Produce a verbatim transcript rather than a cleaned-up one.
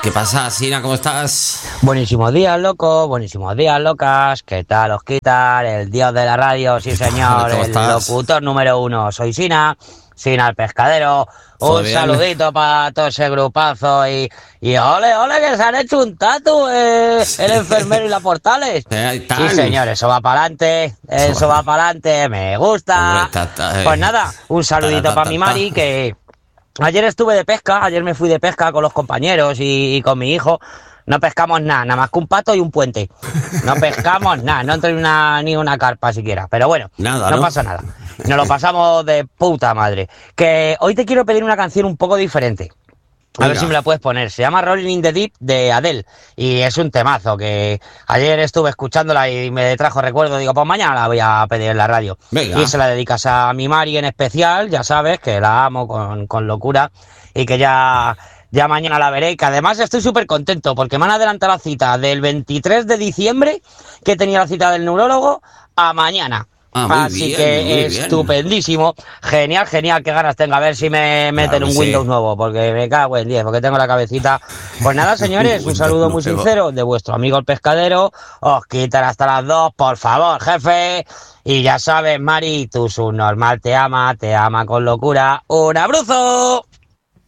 ¿Qué pasa, Sina? ¿Cómo estás? Buenísimos días, loco. Buenísimos días, locas. ¿Qué tal, os quitan? El dios de la radio, sí señor. ¿Cómo El estás? locutor número uno. Soy Sina. Sina el pescadero. ¿Todo Un bien? saludito para todo ese grupazo. Y, y ole, ole, que se han hecho un tatu, eh, el enfermero y la Portales. Eh, y tal. Sí, señor, eso va para adelante. Eso va para adelante. Me gusta. Hombre, ta, ta, eh. Pues nada, un saludito Ta, ta, para ta, mi ta. Mari, que ayer estuve de pesca, ayer me fui de pesca con los compañeros y, y con mi hijo. No pescamos nada, nada más que un pato y un puente. No pescamos nada, no entré una, ni una carpa siquiera. Pero bueno, Nada, no ¿no? pasa nada. Nos lo pasamos de puta madre. Que hoy te quiero pedir una canción un poco diferente. A ver Venga. si me la puedes poner. Se llama Rolling in the Deep de Adele. Y es un temazo que ayer estuve escuchándola y me trajo recuerdo. Digo, pues mañana la voy a pedir en la radio. Venga. Y se la dedicas a mi Mari en especial. Ya sabes que la amo con, con locura. Y que ya, ya mañana la veré. Y que además estoy súper contento porque me han adelantado la cita del veintitrés de diciembre, que tenía la cita del neurólogo, a mañana. Ah, muy Así bien, que muy bien. estupendísimo, genial, genial, qué ganas tengo, a ver si me meten Claro un que Windows sí. nuevo, porque me cago en diez, porque tengo la cabecita. Pues nada, señores, un Windows saludo muy nuevo. sincero de vuestro amigo el pescadero. Os quitan hasta las dos, por favor, jefe. Y ya sabes, Mari, tu subnormal te ama, te ama con locura. ¡Un abrazo!